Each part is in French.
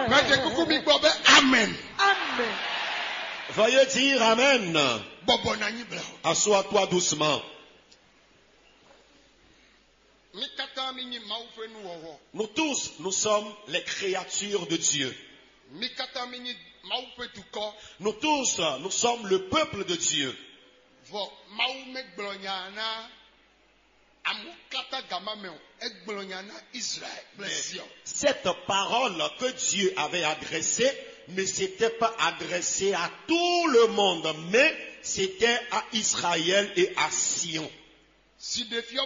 Amen. Amen. Veuillez dire Amen. Assois-toi doucement. Nous tous, nous sommes les créatures de Dieu. Nous tous, nous sommes le peuple de Dieu. Cette parole que Dieu avait adressée ne s'était pas adressée à tout le monde, mais c'était à Israël et à Sion. Ce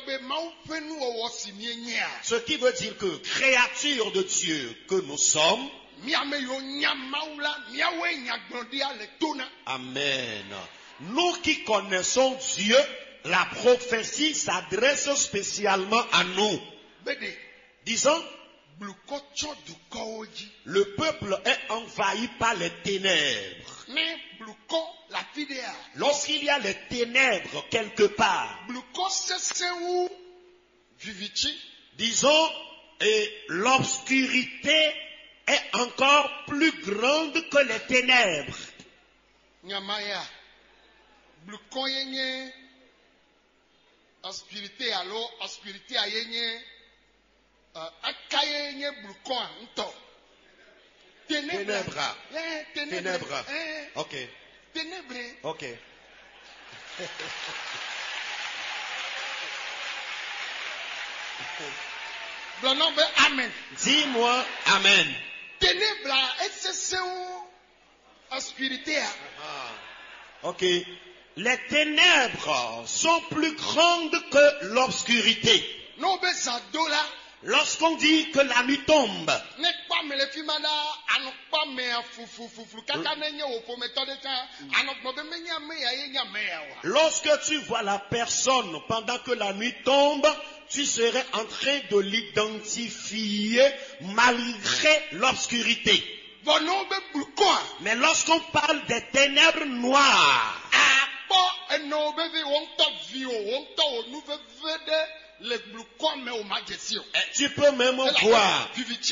qui veut dire que créature de Dieu que nous sommes, amen. Nous qui connaissons Dieu, la prophétie s'adresse spécialement à nous. Disons, le peuple est envahi par les ténèbres. Lorsqu'il y a les ténèbres quelque part, disons, et l'obscurité est encore plus grande que les ténèbres. Ténèbres. Ténèbres. Ok. Ok. Amen. Dis-moi Amen. Ok. Les ténèbres sont plus grandes que l'obscurité. Lorsqu'on dit que la nuit tombe, lorsque tu vois la personne pendant que la nuit tombe, tu serais en train de l'identifier malgré l'obscurité. Mais lorsqu'on parle des ténèbres noires, tu peux même voir,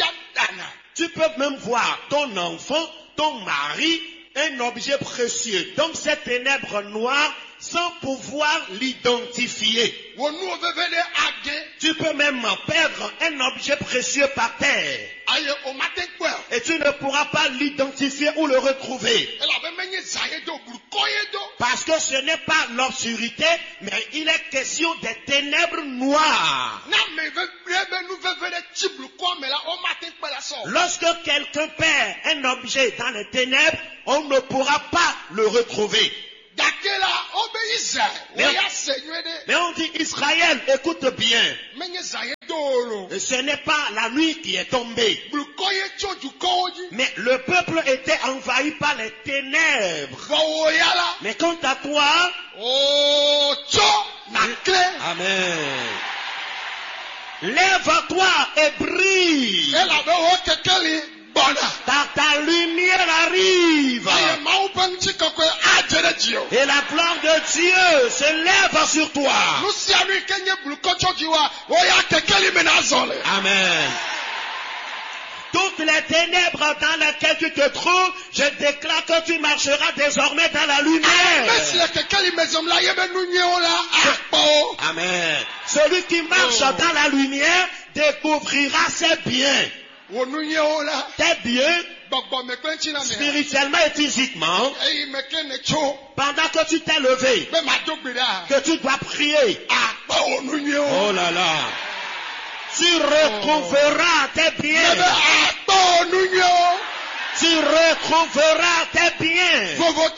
ton enfant, ton mari, un objet précieux dans ces ténèbres noires sans pouvoir l'identifier. Tu peux même perdre un objet précieux par terre et tu ne pourras pas l'identifier ou le retrouver. Parce que ce n'est pas l'obscurité, mais il est question des ténèbres noires. Lorsque quelqu'un perd un objet dans les ténèbres, on ne pourra pas le retrouver. Mais on dit Israël, écoute bien. Et ce n'est pas la nuit qui est tombée. Mais le peuple était envahi par les ténèbres. Mais quant à toi, amen. Lève-toi et brille. Car ta lumière arrive. Et la gloire de Dieu se lève sur toi. Amen. Toutes les ténèbres dans lesquelles tu te trouves, je déclare que tu marcheras désormais dans la lumière. Amen. Celui qui marche dans la lumière découvrira ses biens. Tes biens, spirituellement et physiquement, pendant que tu t'es levé, que tu dois prier. Oh là là. Tu retrouveras tes biens. Tu retrouveras tes biens.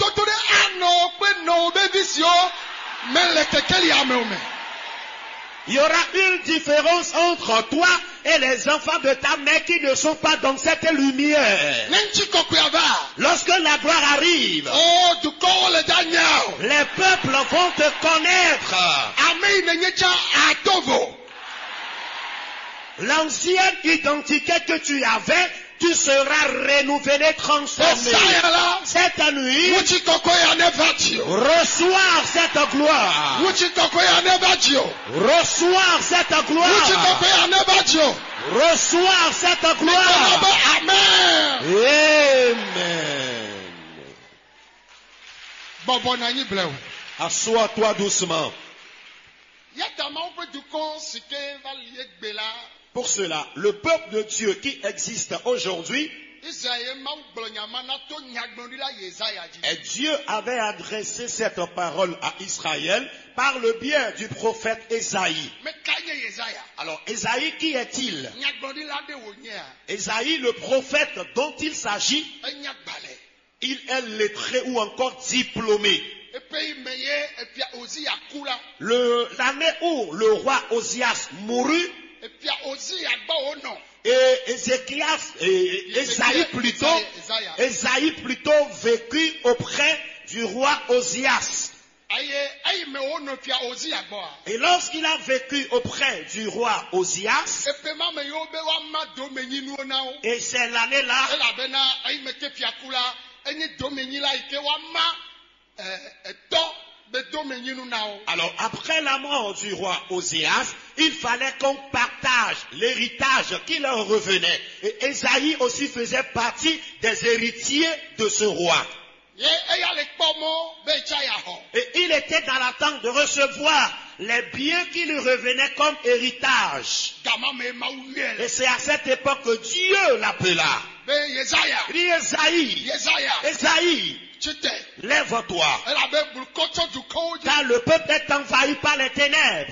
Il y aura une différence entre toi et les enfants de ta mère qui ne sont pas dans cette lumière. Lorsque la gloire arrive, les peuples vont te connaître. L'ancienne identité que tu avais, tu seras renouvelé, transformé. Cette nuit, reçois cette gloire. Reçois cette gloire. Reçois cette gloire. Assois-toi doucement. Pour cela, le peuple de Dieu qui existe aujourd'hui, et Dieu avait adressé cette parole à Israël par le biais du prophète Ésaïe. Alors, Ésaïe, qui est-il? Ésaïe, le prophète dont il s'agit, il est lettré ou encore diplômé. L'année où le roi Osias mourut, et Ésaïe plutôt vécut auprès du roi Osias. Et lorsqu'il a vécu auprès du roi Osias, et c'est l'année-là, alors après la mort du roi Osias, il fallait qu'on partage l'héritage qui leur revenait. Et Ésaïe aussi faisait partie des héritiers de ce roi. Et il était dans l'attente de recevoir les biens qui lui revenaient comme héritage. Et c'est à cette époque que Dieu l'appela. Il dit Ésaïe, lève-toi, car le peuple est envahi par les ténèbres.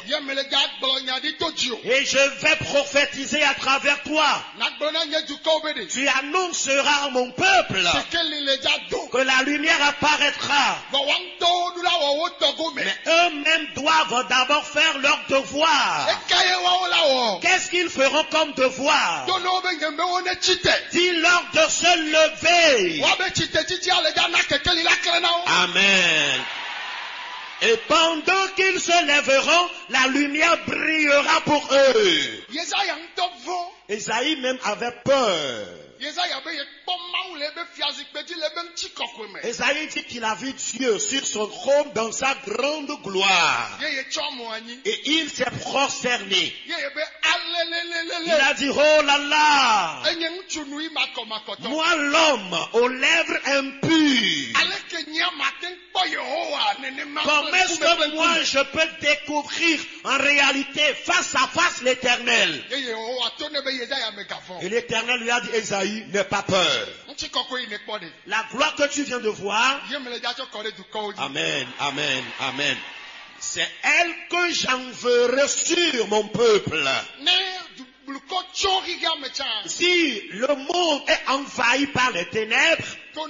Et je vais prophétiser à travers toi. Tu annonceras à mon peuple que la lumière apparaîtra. Mais eux-mêmes doivent d'abord faire leur devoir. Qu'est-ce qu'ils feront comme devoir? Dis-leur de se lever. Amen. Et pendant qu'ils se lèveront, la lumière brillera pour eux. Ésaïe même avait peur. Ésaïe dit qu'il a vu Dieu sur son trône dans sa grande gloire. Et il s'est prosterné. Il a dit, oh là là, moi l'homme aux lèvres impures, comment est-ce que moi je peux découvrir en réalité face à face l'Éternel? Et l'Éternel lui a dit, Ésaïe, n'aie pas peur. La gloire que tu viens de voir, amen, amen, amen, c'est elle que j'enverrai sur mon peuple. Si le monde est envahi par les ténèbres,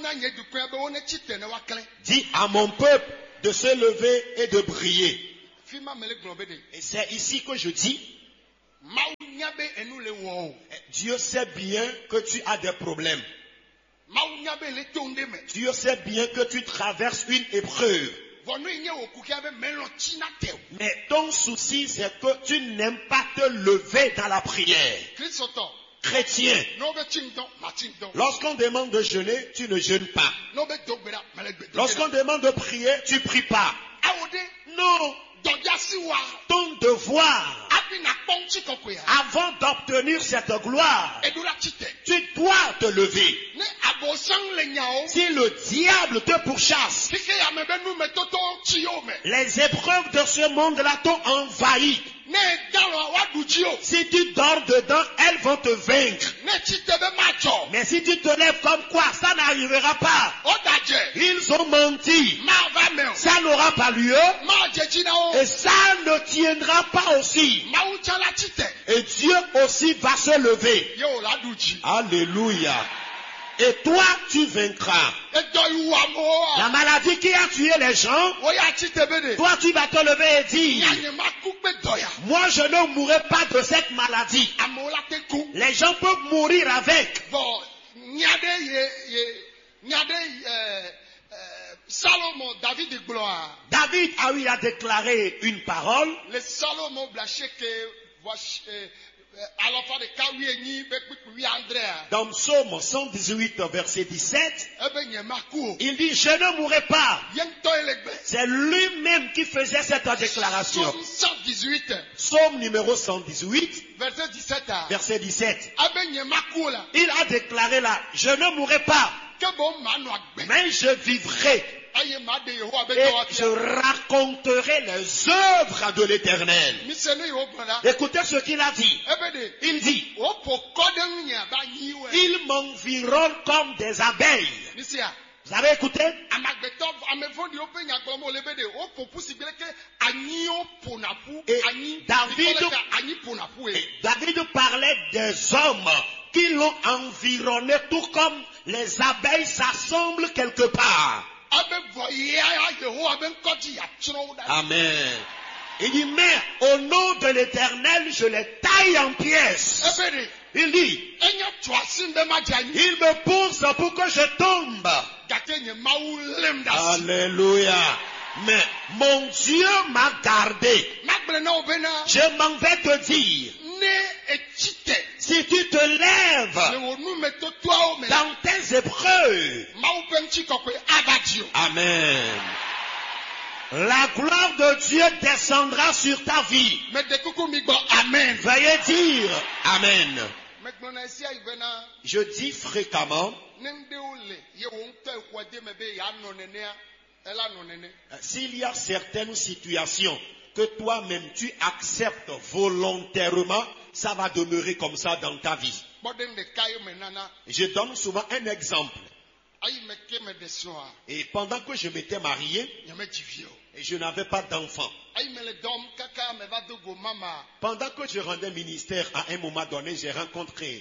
dis à mon peuple de se lever et de briller. Et c'est ici que je dis, Dieu sait bien que tu as des problèmes. Dieu sait bien que tu traverses une épreuve. Mais ton souci, c'est que tu n'aimes pas te lever dans la prière. Chrétien, lorsqu'on demande de jeûner, tu ne jeûnes pas. Lorsqu'on demande de prier, tu ne pries pas. Non. Ton devoir, avant d'obtenir cette gloire, tu dois te lever. Si le diable te pourchasse, les épreuves de ce monde-là t'ont envahi. Si tu dors dedans, elles vont te vaincre. Mais si tu te lèves comme quoi, ça n'arrivera pas. Ils ont menti. Ça n'aura pas lieu. Et ça ne tiendra pas aussi. Et Dieu aussi va se lever. Alléluia. Et toi, tu vaincras. La maladie qui a tué les gens, toi, tu vas te lever et dire, moi, je ne mourrai pas de cette maladie. Les gens peuvent mourir avec. David a déclaré une parole. Dans Psaume 118, verset 17, il dit, je ne mourrai pas. C'est lui-même qui faisait cette déclaration. Psaume numéro 118, verset 17. Il a déclaré là, je ne mourrai pas. mais je vivrai et je raconterai les œuvres de l'Éternel. Écoutez ce qu'il a dit. Il dit, ils m'environnent comme des abeilles. Vous avez écouté? Et David parlait des hommes qui l'ont environné, tout comme les abeilles s'assemblent quelque part. Amen. Il dit, mais au nom de l'Éternel, je les taille en pièces. Il dit, il me pousse pour que je tombe. Alléluia. Mais mon Dieu m'a gardé. Je m'en vais te dire, si tu te lèves dans tes épreuves, amen, la gloire de Dieu descendra sur ta vie. Amen. Veuillez dire amen. Je dis fréquemment, s'il y a certaines situations que toi-même tu acceptes volontairement, ça va demeurer comme ça dans ta vie. Je donne souvent un exemple. Et pendant que je m'étais marié, et je n'avais pas d'enfant. Pendant que je rendais ministère, à un moment donné, j'ai rencontré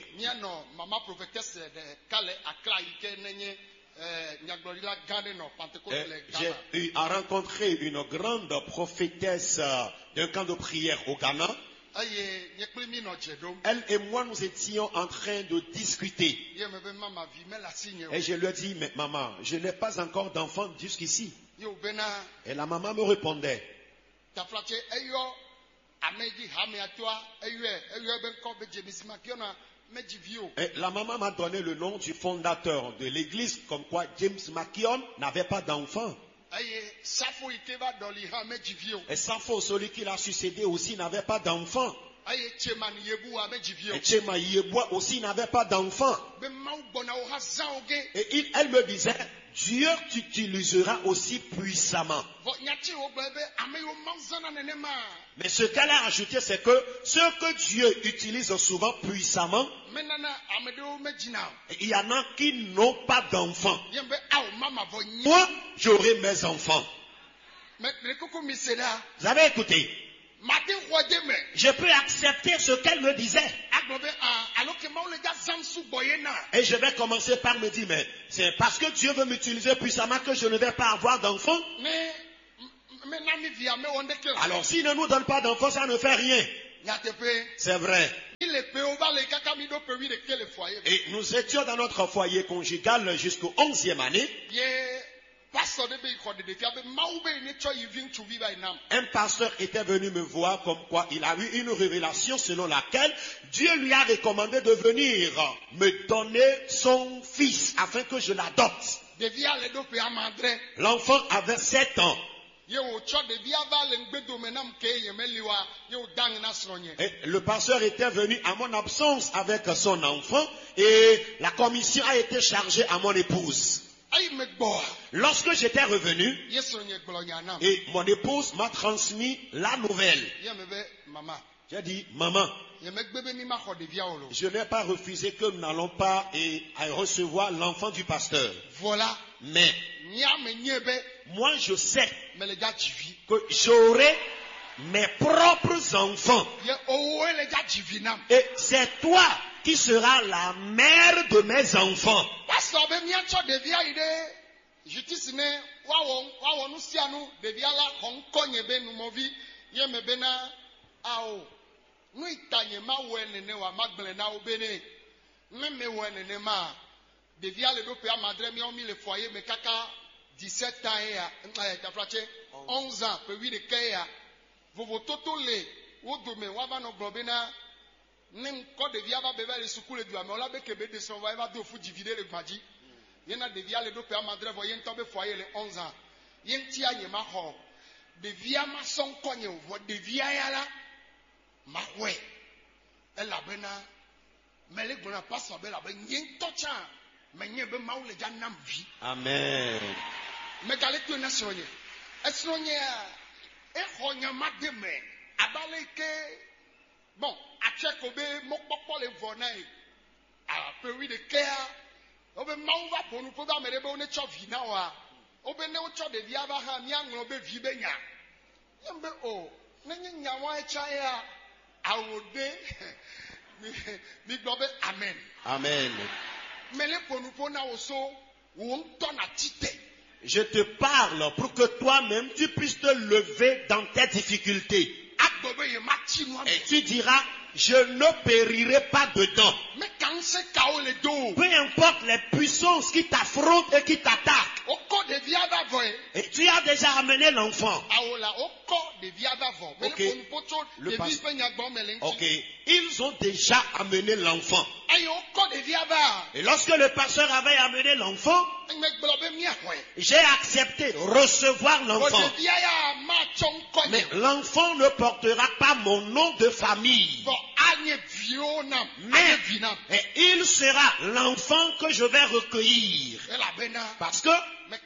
j'ai eu à rencontrer une grande prophétesse d'un camp de prière au Ghana. Elle et moi, nous étions en train de discuter. Et je lui ai dit, mais maman, je n'ai pas encore d'enfant jusqu'ici. Et la maman me répondait, et la maman m'a donné le nom du fondateur de l'église, comme quoi James Makion n'avait pas d'enfant. Et Sappho, celui qui l'a succédé aussi, n'avait pas d'enfant. Et Chema Yeboah aussi n'avait pas d'enfant. Et elle me disait, Dieu t'utilisera aussi puissamment. Mais ce qu'elle a ajouté, c'est que ce que Dieu utilise souvent puissamment, il y en a qui n'ont pas d'enfants. Moi, j'aurai mes enfants. Vous avez écouté? Je peux accepter ce qu'elle me disait. Et je vais commencer par me dire, mais c'est parce que Dieu veut m'utiliser puissamment que je ne vais pas avoir d'enfants. Alors s'il ne nous donne pas d'enfants, ça ne fait rien. C'est vrai. Et nous étions dans notre foyer conjugal jusqu'au 11e année. Un pasteur était venu me voir comme quoi il a eu une révélation selon laquelle Dieu lui a recommandé de venir me donner son fils afin que je l'adopte. L'enfant avait 7 ans. Et le pasteur était venu à mon absence avec son enfant et la commission a été chargée à mon épouse. Lorsque j'étais revenu, et mon épouse m'a transmis la nouvelle. J'ai dit, maman, je n'ai pas refusé que nous n'allons pas recevoir l'enfant du pasteur. Voilà. Mais moi je sais que j'aurai mes propres enfants. Et c'est toi qui seras la mère de mes enfants. Amen. Bon, à Tchekobe, Mokpokpo le Vonai, à Péri de Kea, Obe Mauva pour nous pouvoir me rebonner Chovinawa, Obe Neocho de Viavaha, Niang Obe Vibenya. Yambe O, Nanyawa Chaya, Aode, mi globe, Amen. Amen. Mais les pour nous pona aussi, où on tourne à tite. Je te parle pour que toi-même tu puisses te lever dans tes difficultés. Et tu diras, je ne périrai pas dedans. Peu importe les puissances qui t'affrontent et qui t'attaquent. Et tu as déjà amené l'enfant. Ok. Ok. Ils ont déjà amené l'enfant. Et lorsque le pasteur avait amené l'enfant, j'ai accepté de recevoir l'enfant. Mais l'enfant ne portera pas mon nom de famille. Mais il sera l'enfant que je vais recueillir. Parce que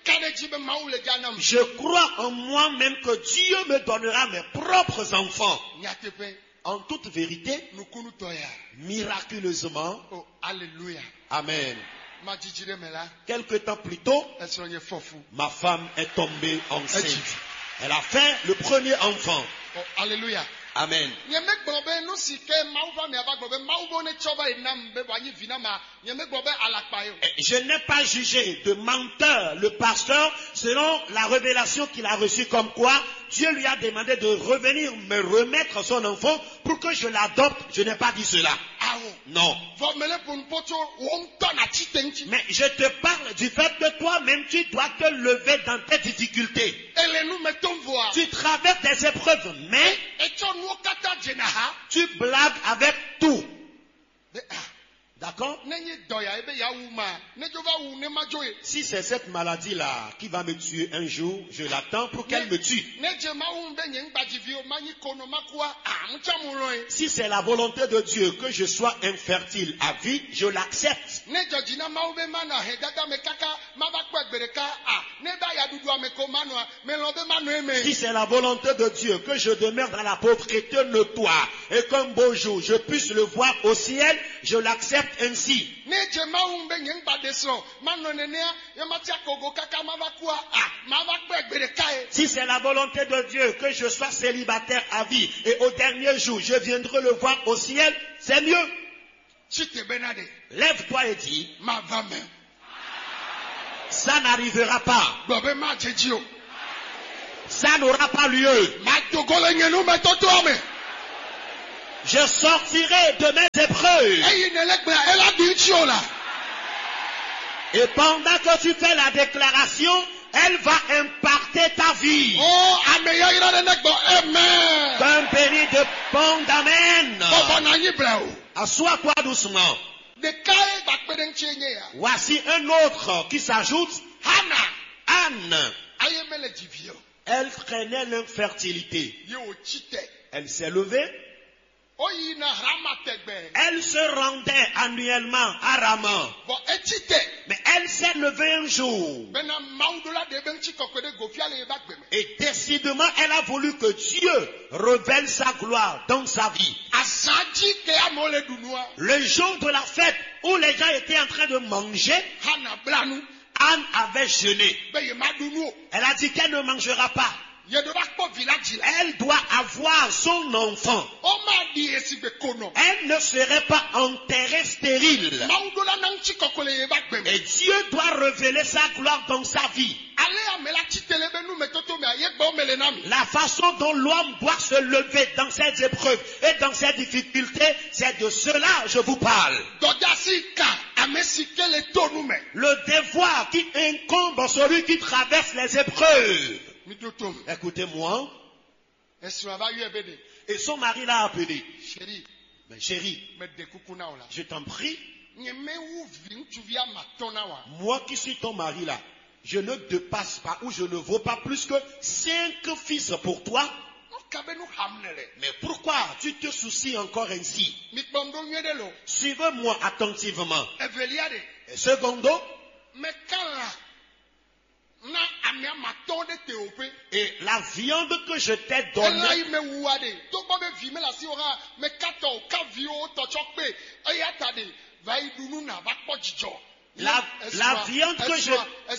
je crois en moi-même que Dieu me donnera mes propres enfants. En toute vérité, miraculeusement, oh, alléluia. Amen. Quelque temps plus tôt, ma femme est tombée enceinte. Elle a fait le premier enfant. Oh, alléluia. Amen. Je n'ai pas jugé de menteur le pasteur selon la révélation qu'il a reçue, comme quoi Dieu lui a demandé de revenir me remettre son enfant pour que je l'adopte. Je n'ai pas dit cela. Non. Mais je te parle du fait que toi-même tu dois te lever dans tes difficultés. Tu traverses des épreuves, mais tu blagues avec tout. D'accord? Si c'est cette maladie-là qui va me tuer un jour, je l'attends pour qu'elle me tue. Si c'est la volonté de Dieu que je sois infertile à vie, je l'accepte. Si c'est la volonté de Dieu que je demeure dans la pauvreté notoire et qu'un beau jour je puisse le voir au ciel, je l'accepte ainsi. Si c'est la volonté de Dieu que je sois célibataire à vie et au dernier jour je viendrai le voir au ciel, c'est mieux. Lève-toi et dis, ça n'arrivera pas. Ça n'aura pas lieu. Je sortirai de mes épreuves. Et pendant que tu fais la déclaration, elle va impacter ta vie. Oh, amen. D'un béni de pont d'amen. Assois-toi doucement. Voici un autre qui s'ajoute. Anne. Elle traînait l'infertilité. Elle s'est levée. Elle se rendait annuellement à Rama. Mais elle s'est levée un jour. Et décidément, elle a voulu que Dieu révèle sa gloire dans sa vie. Le jour de la fête où les gens étaient en train de manger, Anne avait jeûné. Elle a dit qu'elle ne mangera pas. Elle doit avoir son enfant. Elle ne serait pas enterrée stérile. Et Dieu doit révéler sa gloire dans sa vie. La façon dont l'homme doit se lever dans ses épreuves et dans ses difficultés, c'est de cela que je vous parle. Le devoir qui incombe à celui qui traverse les épreuves. Écoutez-moi. Et son mari l'a appelé. Mais chérie, je t'en prie. Moi qui suis ton mari là, je ne dépasse pas ou je ne vaux pas plus que 5 fils pour toi. Mais pourquoi tu te soucies encore ainsi? Suivez-moi attentivement. Secondo, et la viande que je t'ai donnée, la viande que je...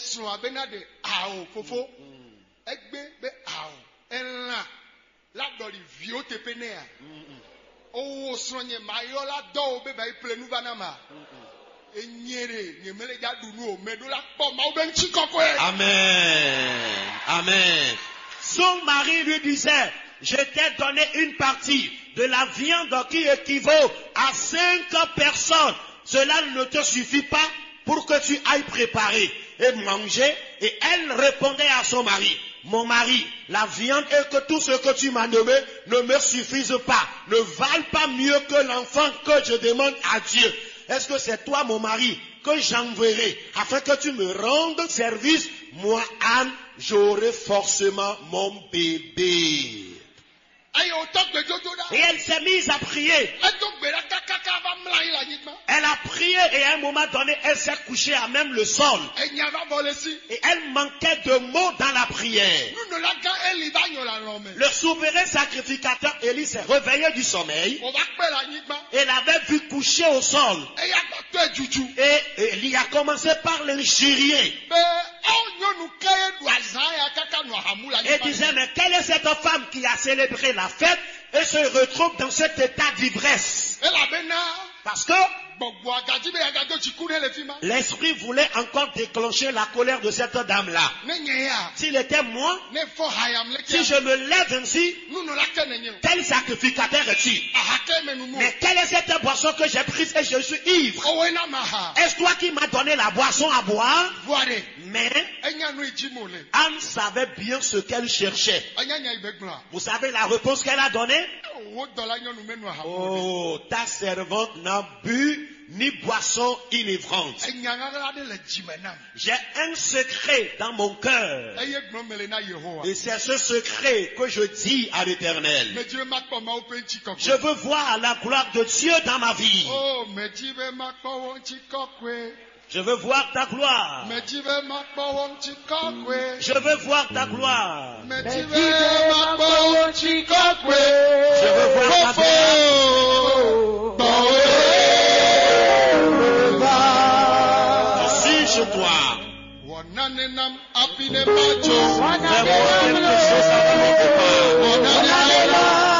Amen. Amen. Son mari lui disait, je t'ai donné une partie de la viande qui équivaut à 5 personnes. Cela ne te suffit pas pour que tu ailles préparer et manger. Et elle répondait à son mari, mon mari, la viande et que tout ce que tu m'as nommé ne me suffisent pas, ne valent pas mieux que l'enfant que je demande à Dieu. Est-ce que c'est toi, mon mari, que j'enverrai afin que tu me rendes service? Moi, Anne, j'aurai forcément mon bébé. Et elle s'est mise à prier. Elle a prié et à un moment donné, elle s'est couchée à même le sol. Et elle manquait de mots dans la prière. Le souverain sacrificateur Élie s'est réveillé du sommeil. Et l'avait vu coucher au sol. Et Élie a commencé par l'injurier. Et disait, mais quelle est cette femme qui a célébré la fête et se retrouve dans cet état d'ivresse? Parce que l'esprit voulait encore déclencher la colère de cette dame-là. S'il était moi, si je me lève ainsi, quel sacrificateur es-tu? Mais quelle est cette boisson que j'ai prise et je suis ivre? Est-ce toi qui m'as donné la boisson à boire? Mais Anne savait bien ce qu'elle cherchait. Vous savez la réponse qu'elle a donnée? Oh, ta servante n'a bu ni boisson enivrante. J'ai un secret dans mon cœur. Et c'est ce secret que je dis à l'Éternel. Je veux voir la gloire de Dieu dans ma vie. Je veux voir ta gloire. Je veux voir ta gloire. Je veux voir ta gloire. Je suis chez toi.